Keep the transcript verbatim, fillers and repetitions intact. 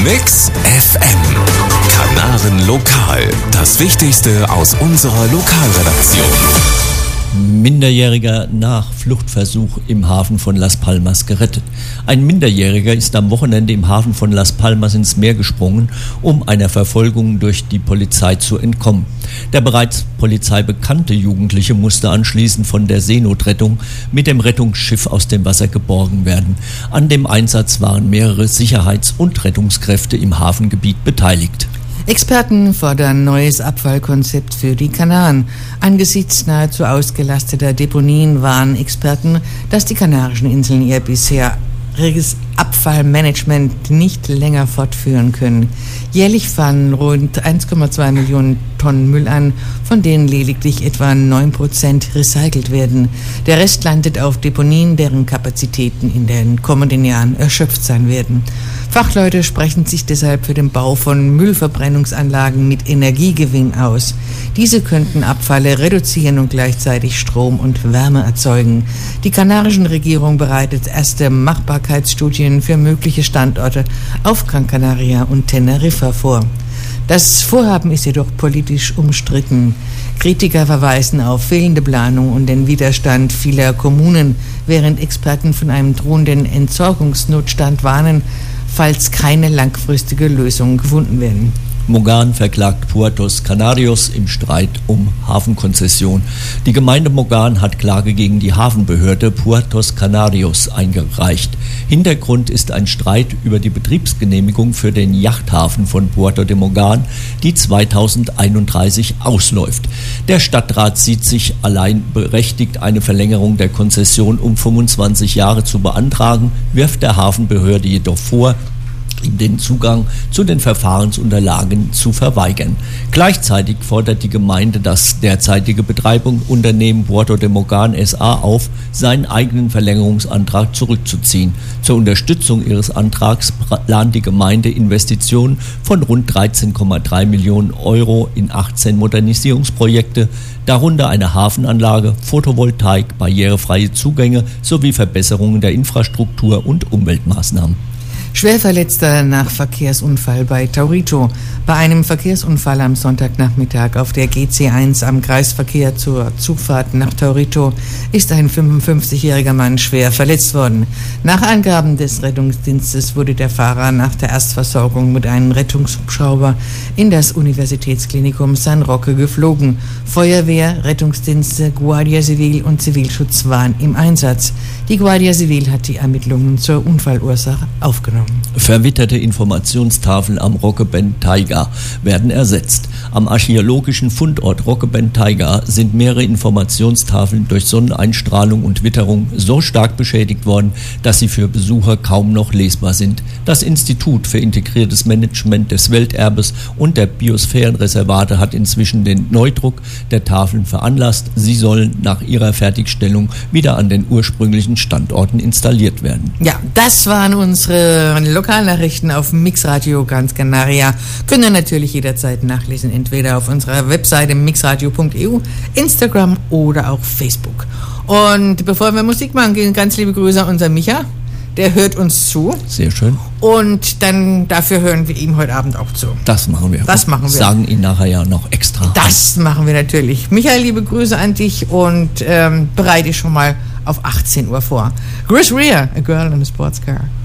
Mix F M. Kanaren Lokal. Das Wichtigste aus unserer Lokalredaktion. Minderjähriger nach Fluchtversuch im Hafen von Las Palmas gerettet. Ein Minderjähriger ist am Wochenende im Hafen von Las Palmas ins Meer gesprungen, um einer Verfolgung durch die Polizei zu entkommen. Der bereits Polizei bekannte Jugendliche musste anschließend von der Seenotrettung mit dem Rettungsschiff aus dem Wasser geborgen werden. An dem Einsatz waren mehrere Sicherheits- und Rettungskräfte im Hafengebiet beteiligt. Experten fordern neues Abfallkonzept für die Kanaren. Angesichts nahezu ausgelasteter Deponien warnen Experten, dass die Kanarischen Inseln ihr bisheriges Abfallmanagement nicht länger fortführen können. Jährlich fallen rund eins Komma zwei Millionen Tonnen Müll an, von denen lediglich etwa neun Prozent recycelt werden. Der Rest landet auf Deponien, deren Kapazitäten in den kommenden Jahren erschöpft sein werden. Fachleute sprechen sich deshalb für den Bau von Müllverbrennungsanlagen mit Energiegewinn aus. Diese könnten Abfälle reduzieren und gleichzeitig Strom und Wärme erzeugen. Die kanarischen Regierung bereitet erste Machbarkeitsstudien für mögliche Standorte auf Gran Canaria und Teneriffa vor. Das Vorhaben ist jedoch politisch umstritten. Kritiker verweisen auf fehlende Planung und den Widerstand vieler Kommunen, während Experten von einem drohenden Entsorgungsnotstand warnen, falls keine langfristige Lösung gefunden werden. Mogan verklagt Puertos Canarios im Streit um Hafenkonzession. Die Gemeinde Mogan hat Klage gegen die Hafenbehörde Puertos Canarios eingereicht. Hintergrund ist ein Streit über die Betriebsgenehmigung für den Yachthafen von Puerto de Mogan, die zweitausendeinunddreißig ausläuft. Der Stadtrat sieht sich allein berechtigt, eine Verlängerung der Konzession um fünfundzwanzig Jahre zu beantragen, wirft der Hafenbehörde jedoch vor, ihm den Zugang zu den Verfahrensunterlagen zu verweigern. Gleichzeitig fordert die Gemeinde das derzeitige Betreibungsunternehmen Puerto de Mogan S A auf, seinen eigenen Verlängerungsantrag zurückzuziehen. Zur Unterstützung ihres Antrags plant die Gemeinde Investitionen von rund dreizehn Komma drei Millionen Euro in achtzehn Modernisierungsprojekte, darunter eine Hafenanlage, Photovoltaik, barrierefreie Zugänge sowie Verbesserungen der Infrastruktur und Umweltmaßnahmen. Schwerverletzter nach Verkehrsunfall bei Taurito. Bei einem Verkehrsunfall am Sonntagnachmittag auf der G C eins am Kreisverkehr zur Zugfahrt nach Taurito ist ein fünfundfünfzigjähriger Mann schwer verletzt worden. Nach Angaben des Rettungsdienstes wurde der Fahrer nach der Erstversorgung mit einem Rettungshubschrauber in das Universitätsklinikum San Roque geflogen. Feuerwehr, Rettungsdienste, Guardia Civil und Zivilschutz waren im Einsatz. Die Guardia Civil hat die Ermittlungen zur Unfallursache aufgenommen. Verwitterte Informationstafeln am Roque Bentayga werden ersetzt. Am archäologischen Fundort Roque Bentayga sind mehrere Informationstafeln durch Sonneneinstrahlung und Witterung so stark beschädigt worden, dass sie für Besucher kaum noch lesbar sind. Das Institut für integriertes Management des Welterbes und der Biosphärenreservate hat inzwischen den Neudruck der Tafeln veranlasst. Sie sollen nach ihrer Fertigstellung wieder an den ursprünglichen Standorten installiert werden. Ja, das waren unsere Lokalnachrichten auf Mixradio Gran Canaria. Können ihr natürlich jederzeit nachlesen, entweder auf unserer Webseite mixradio punkt e u, Instagram oder auch Facebook. Und bevor wir Musik machen, gehen ganz liebe Grüße an unseren Micha. Der hört uns zu. Sehr schön. Und dann dafür hören wir ihm heute Abend auch zu. Das machen wir. Das machen wir. Sagen ihn nachher ja noch extra. Das machen wir natürlich. Michael, liebe Grüße an dich und ähm, bereite dich schon mal auf achtzehn Uhr vor. Chris Rea, A Girl in a Sports Car.